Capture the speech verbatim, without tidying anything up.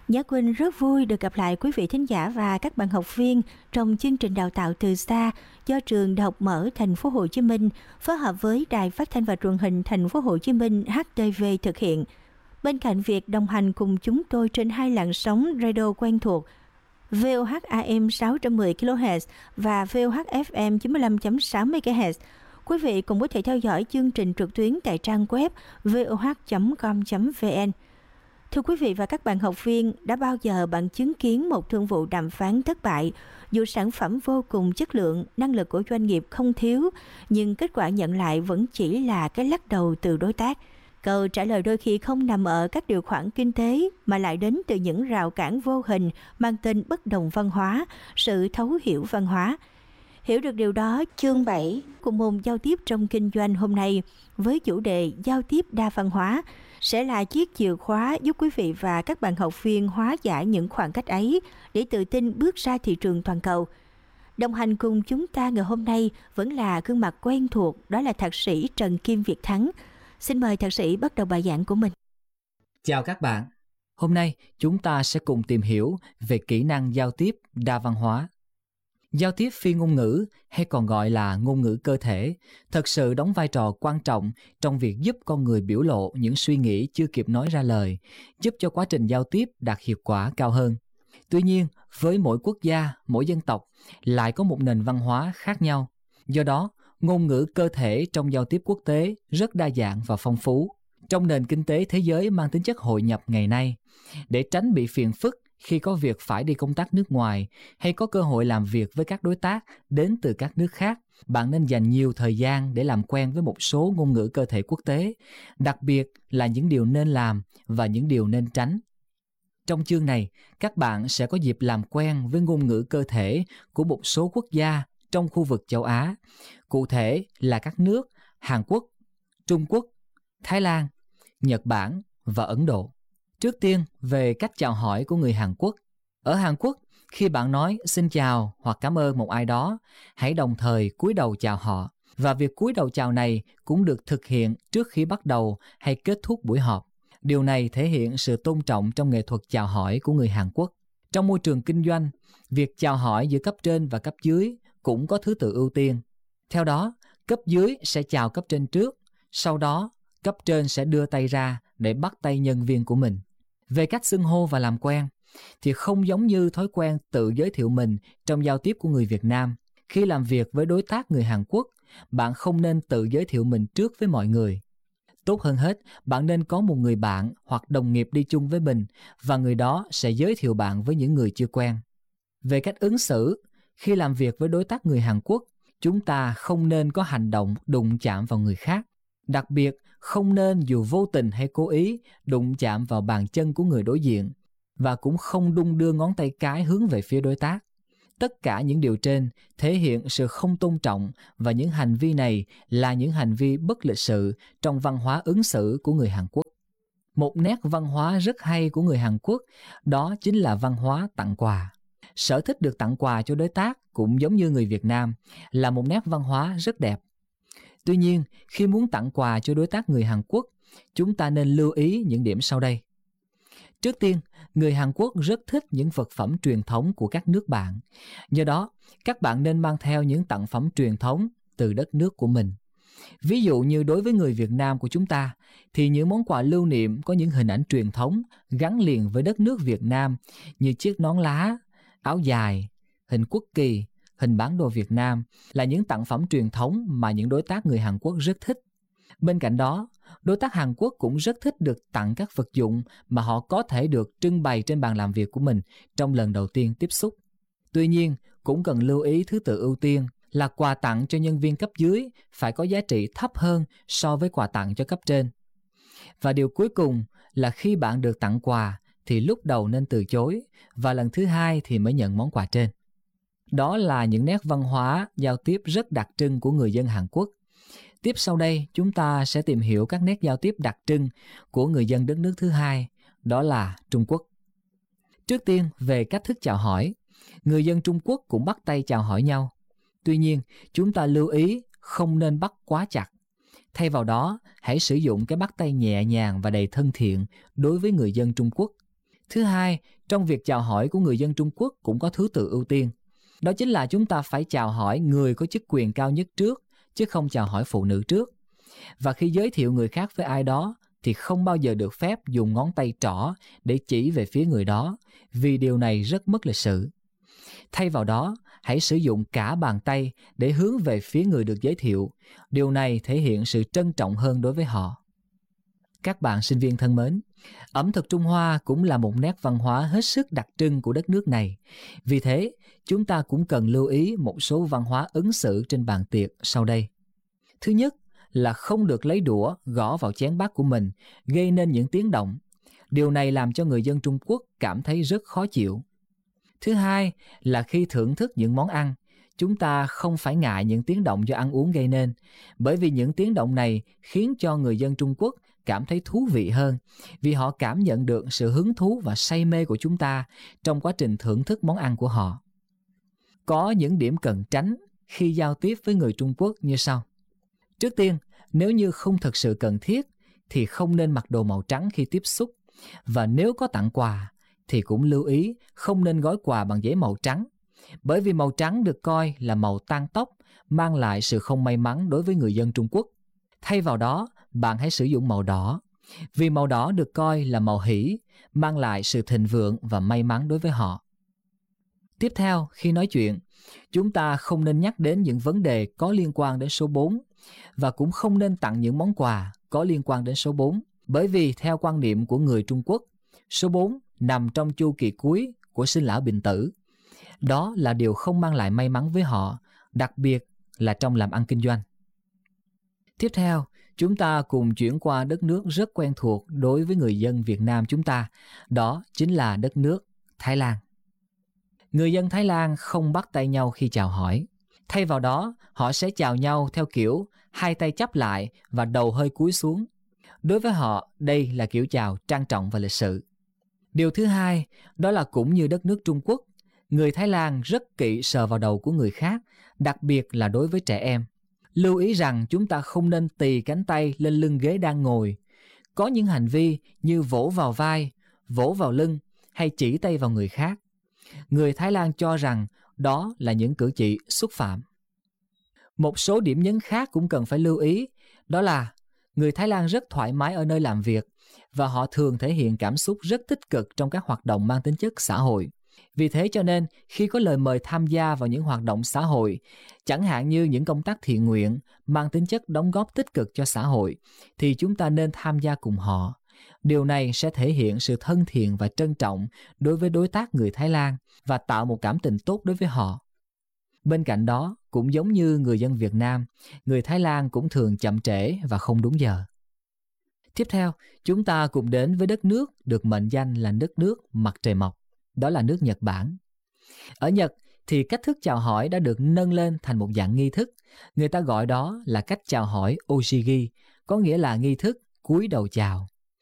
Nhã Quỳnh rất vui được gặp lại quý vị thính giả và các bạn học viên trong chương trình đào tạo từ xa do trường Đại học Mở Thành phố Hồ Chí Minh phối hợp với Đài Phát thanh và Truyền hình Thành phố Hồ Chí Minh H T V thực hiện. Bên cạnh việc đồng hành cùng chúng tôi trên hai làn sóng radio quen thuộc vê o hát A M sáu trăm mười ki lô héc và vê o hát F M chín mươi lăm phẩy sáu mê ga héc, quý vị cũng có thể theo dõi chương trình trực tuyến tại trang web vê o hát chấm com chấm vê en. Thưa quý vị và các bạn học viên, đã bao giờ bạn chứng kiến một thương vụ đàm phán thất bại dù sản phẩm vô cùng chất lượng, năng lực của doanh nghiệp không thiếu, nhưng kết quả nhận lại vẫn chỉ là cái lắc đầu từ đối tác? Câu trả lời đôi khi không nằm ở các điều khoản kinh tế mà lại đến từ những rào cản vô hình mang tên bất đồng văn hóa, sự thấu hiểu văn hóa. Hiểu được điều đó, chương bảy của môn giao tiếp trong kinh doanh hôm nay với chủ đề giao tiếp đa văn hóa sẽ là chiếc chìa khóa giúp quý vị và các bạn học viên hóa giải những khoảng cách ấy để tự tin bước ra thị trường toàn cầu. Đồng hành cùng chúng ta ngày hôm nay vẫn là gương mặt quen thuộc, đó là thạc sĩ Trần Kim Việt Thắng. Xin mời thạc sĩ bắt đầu bài giảng của mình. Chào các bạn. Hôm nay chúng ta sẽ cùng tìm hiểu về kỹ năng giao tiếp đa văn hóa. Giao tiếp phi ngôn ngữ hay còn gọi là ngôn ngữ cơ thể thật sự đóng vai trò quan trọng trong việc giúp con người biểu lộ những suy nghĩ chưa kịp nói ra lời, giúp cho quá trình giao tiếp đạt hiệu quả cao hơn. Tuy nhiên, với mỗi quốc gia, mỗi dân tộc lại có một nền văn hóa khác nhau. Do đó, ngôn ngữ cơ thể trong giao tiếp quốc tế rất đa dạng và phong phú. Trong nền kinh tế thế giới mang tính chất hội nhập ngày nay, để tránh bị phiền phức khi có việc phải đi công tác nước ngoài hay có cơ hội làm việc với các đối tác đến từ các nước khác, bạn nên dành nhiều thời gian để làm quen với một số ngôn ngữ cơ thể quốc tế, đặc biệt là những điều nên làm và những điều nên tránh. Trong chương này, các bạn sẽ có dịp làm quen với ngôn ngữ cơ thể của một số quốc gia trong khu vực châu Á, cụ thể là các nước Hàn Quốc, Trung Quốc, Thái Lan, Nhật Bản và Ấn Độ. Trước tiên, về cách chào hỏi của người Hàn Quốc. Ở Hàn Quốc, khi bạn nói xin chào hoặc cảm ơn một ai đó, hãy đồng thời cúi đầu chào họ. Và việc cúi đầu chào này cũng được thực hiện trước khi bắt đầu hay kết thúc buổi họp. Điều này thể hiện sự tôn trọng trong nghệ thuật chào hỏi của người Hàn Quốc. Trong môi trường kinh doanh, việc chào hỏi giữa cấp trên và cấp dưới cũng có thứ tự ưu tiên. Theo đó, cấp dưới sẽ chào cấp trên trước, sau đó cấp trên sẽ đưa tay ra để bắt tay nhân viên của mình. Về cách xưng hô và làm quen, thì không giống như thói quen tự giới thiệu mình trong giao tiếp của người Việt Nam. Khi làm việc với đối tác người Hàn Quốc, bạn không nên tự giới thiệu mình trước với mọi người. Tốt hơn hết, bạn nên có một người bạn hoặc đồng nghiệp đi chung với mình và người đó sẽ giới thiệu bạn với những người chưa quen. Về cách ứng xử, khi làm việc với đối tác người Hàn Quốc, chúng ta không nên có hành động đụng chạm vào người khác. Đặc biệt, không nên dù vô tình hay cố ý đụng chạm vào bàn chân của người đối diện và cũng không đung đưa ngón tay cái hướng về phía đối tác. Tất cả những điều trên thể hiện sự không tôn trọng và những hành vi này là những hành vi bất lịch sự trong văn hóa ứng xử của người Hàn Quốc. Một nét văn hóa rất hay của người Hàn Quốc đó chính là văn hóa tặng quà. Sở thích được tặng quà cho đối tác cũng giống như người Việt Nam là một nét văn hóa rất đẹp. Tuy nhiên, khi muốn tặng quà cho đối tác người Hàn Quốc, chúng ta nên lưu ý những điểm sau đây. Trước tiên, người Hàn Quốc rất thích những vật phẩm truyền thống của các nước bạn. Do đó, các bạn nên mang theo những tặng phẩm truyền thống từ đất nước của mình. Ví dụ như đối với người Việt Nam của chúng ta, thì những món quà lưu niệm có những hình ảnh truyền thống gắn liền với đất nước Việt Nam như chiếc nón lá, áo dài, hình quốc kỳ, hình bản đồ Việt Nam là những tặng phẩm truyền thống mà những đối tác người Hàn Quốc rất thích. Bên cạnh đó, đối tác Hàn Quốc cũng rất thích được tặng các vật dụng mà họ có thể được trưng bày trên bàn làm việc của mình trong lần đầu tiên tiếp xúc. Tuy nhiên, cũng cần lưu ý thứ tự ưu tiên là quà tặng cho nhân viên cấp dưới phải có giá trị thấp hơn so với quà tặng cho cấp trên. Và điều cuối cùng là khi bạn được tặng quà thì lúc đầu nên từ chối và lần thứ hai thì mới nhận món quà trên. Đó là những nét văn hóa giao tiếp rất đặc trưng của người dân Hàn Quốc. Tiếp sau đây, chúng ta sẽ tìm hiểu các nét giao tiếp đặc trưng của người dân đất nước thứ hai, đó là Trung Quốc. Trước tiên, về cách thức chào hỏi, người dân Trung Quốc cũng bắt tay chào hỏi nhau. Tuy nhiên, chúng ta lưu ý không nên bắt quá chặt. Thay vào đó, hãy sử dụng cái bắt tay nhẹ nhàng và đầy thân thiện đối với người dân Trung Quốc. Thứ hai, trong việc chào hỏi của người dân Trung Quốc cũng có thứ tự ưu tiên. Đó chính là chúng ta phải chào hỏi người có chức quyền cao nhất trước, chứ không chào hỏi phụ nữ trước. Và khi giới thiệu người khác với ai đó, thì không bao giờ được phép dùng ngón tay trỏ để chỉ về phía người đó, vì điều này rất mất lịch sự. Thay vào đó, hãy sử dụng cả bàn tay để hướng về phía người được giới thiệu. Điều này thể hiện sự trân trọng hơn đối với họ. Các bạn sinh viên thân mến, ẩm thực Trung Hoa cũng là một nét văn hóa hết sức đặc trưng của đất nước này. Vì thế, chúng ta cũng cần lưu ý một số văn hóa ứng xử trên bàn tiệc sau đây. Thứ nhất là không được lấy đũa gõ vào chén bát của mình, gây nên những tiếng động. Điều này làm cho người dân Trung Quốc cảm thấy rất khó chịu. Thứ hai là khi thưởng thức những món ăn, chúng ta không phải ngại những tiếng động do ăn uống gây nên, bởi vì những tiếng động này khiến cho người dân Trung Quốc cảm thấy thú vị hơn, vì họ cảm nhận được sự hứng thú và say mê của chúng ta trong quá trình thưởng thức món ăn của họ. Có những điểm cần tránh khi giao tiếp với người Trung Quốc như sau. Trước tiên, nếu như không thực sự cần thiết thì không nên mặc đồ màu trắng khi tiếp xúc, và nếu có tặng quà thì cũng lưu ý không nên gói quà bằng giấy màu trắng, bởi vì màu trắng được coi là màu tang tóc, mang lại sự không may mắn đối với người dân Trung Quốc. Thay vào đó, bạn hãy sử dụng màu đỏ, vì màu đỏ được coi là màu hỷ, mang lại sự thịnh vượng và may mắn đối với họ. Tiếp theo, khi nói chuyện, chúng ta không nên nhắc đến những vấn đề có liên quan đến số bốn, và cũng không nên tặng những món quà có liên quan đến số bốn, bởi vì theo quan niệm của người Trung Quốc, số bốn nằm trong chu kỳ cuối của sinh lão bệnh tử. Đó là điều không mang lại may mắn với họ, đặc biệt là trong làm ăn kinh doanh. Tiếp theo, chúng ta cùng chuyển qua đất nước rất quen thuộc đối với người dân Việt Nam chúng ta, đó chính là đất nước Thái Lan. Người dân Thái Lan không bắt tay nhau khi chào hỏi. Thay vào đó, họ sẽ chào nhau theo kiểu hai tay chắp lại và đầu hơi cúi xuống. Đối với họ, đây là kiểu chào trang trọng và lịch sự. Điều thứ hai, đó là cũng như đất nước Trung Quốc, người Thái Lan rất kỵ sờ vào đầu của người khác, đặc biệt là đối với trẻ em. Lưu ý rằng chúng ta không nên tì cánh tay lên lưng ghế đang ngồi. Có những hành vi như vỗ vào vai, vỗ vào lưng hay chỉ tay vào người khác. Người Thái Lan cho rằng đó là những cử chỉ xúc phạm. Một số điểm nhấn khác cũng cần phải lưu ý, đó là người Thái Lan rất thoải mái ở nơi làm việc và họ thường thể hiện cảm xúc rất tích cực trong các hoạt động mang tính chất xã hội. Vì thế cho nên khi có lời mời tham gia vào những hoạt động xã hội, chẳng hạn như những công tác thiện nguyện mang tính chất đóng góp tích cực cho xã hội, thì chúng ta nên tham gia cùng họ. Điều này sẽ thể hiện sự thân thiện và trân trọng đối với đối tác người Thái Lan và tạo một cảm tình tốt đối với họ. Bên cạnh đó, cũng giống như người dân Việt Nam, người Thái Lan cũng thường chậm trễ và không đúng giờ. Tiếp theo, chúng ta cùng đến với đất nước được mệnh danh là đất nước mặt trời mọc, đó là nước Nhật Bản. Ở Nhật thì cách thức chào hỏi đã được nâng lên thành một dạng nghi thức, người ta gọi đó là cách chào hỏi Oshigi, có nghĩa là nghi thức cúi đầu chào.